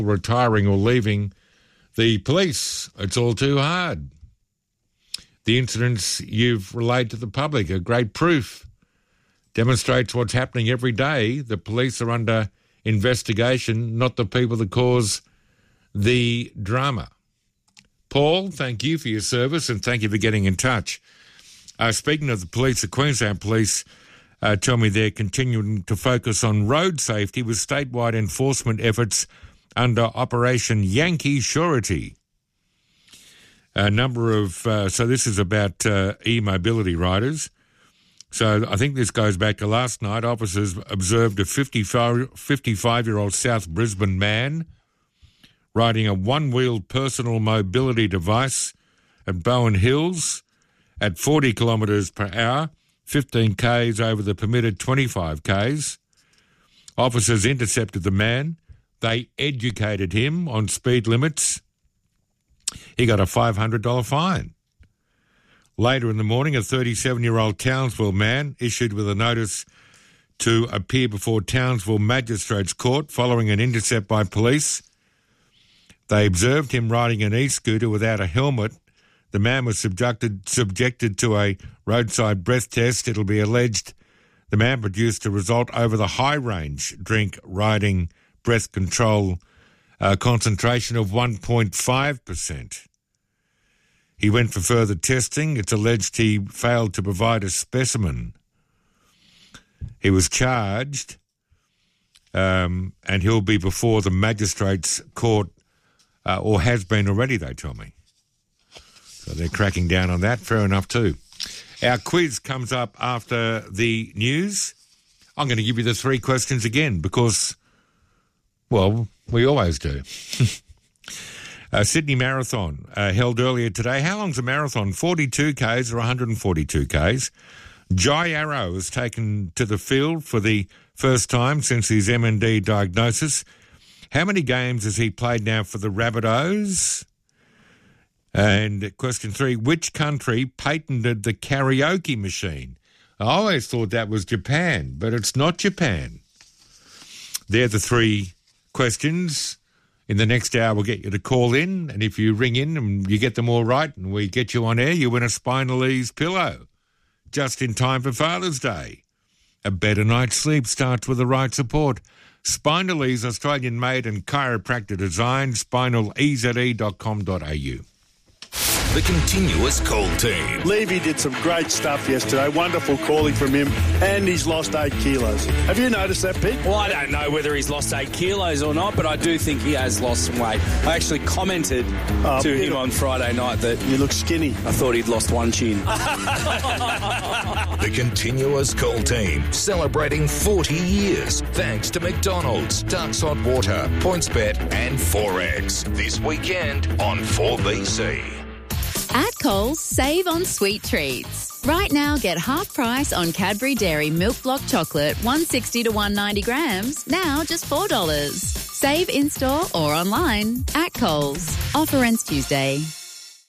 retiring or leaving the police. It's all too hard. The incidents you've relayed to the public are great proof. Demonstrates what's happening every day. The police are under investigation, not the people that cause the drama. Paul, thank you for your service and thank you for getting in touch. Speaking of the police, the Queensland Police tell me they're continuing to focus on road safety with statewide enforcement efforts under Operation Yankee Surety. A number of, so this is about e-mobility riders. So I think this goes back to last night. Officers observed a 55-year-old South Brisbane man riding a one-wheeled personal mobility device at Bowen Hills at 40 kilometres per hour, 15 k's over the permitted 25 k's. Officers intercepted the man. They educated him on speed limits. He got a $500 fine. Later in the morning, a 37-year-old Townsville man issued with a notice to appear before Townsville Magistrates Court following an intercept by police. They observed him riding an e-scooter without a helmet. The man was subjected to a roadside breath test. It'll be alleged the man produced a result over the high-range drink riding breath control concentration of 1.5%. He went for further testing. It's alleged he failed to provide a specimen. He was charged and he'll be before the magistrates' court or has been already, they tell me. So they're cracking down on that. Fair enough too. Our quiz comes up after the news. I'm going to give you the three questions again because, well, we always do. Sydney Marathon held earlier today. How long's a marathon? 42 Ks or 142 Ks? Jai Arrow was taken to the field for the first time since his MND diagnosis. How many games has he played now for the Rabbitohs? And question 3, which country patented the karaoke machine? I always thought that was Japan, but it's not Japan. They're the three questions. In the next hour, we'll get you to call in, and if you ring in and you get them all right and we get you on air, you win a Spinalese pillow just in time for Father's Day. A better night's sleep starts with the right support. Spinalese, Australian-made and chiropractor designed, spinaleze.com.au. The Continuous Call Team. Levy did some great stuff yesterday. Wonderful calling from him, and he's lost 8 kilos. Have you noticed that, Pete? Well, I don't know whether he's lost 8 kilos or not, but I do think he has lost some weight. I actually commented to him on Friday night that you look skinny. I thought he'd lost one chin. The Continuous Call Team, celebrating 40 years. Thanks to McDonald's, Ducks Hot Water, PointsBet and Forex. This weekend on 4BC. At Coles, save on sweet treats. Right now, get half price on Cadbury Dairy Milk Block Chocolate, 160 to 190 grams, now just $4. Save in-store or online at Coles. Offer ends Tuesday.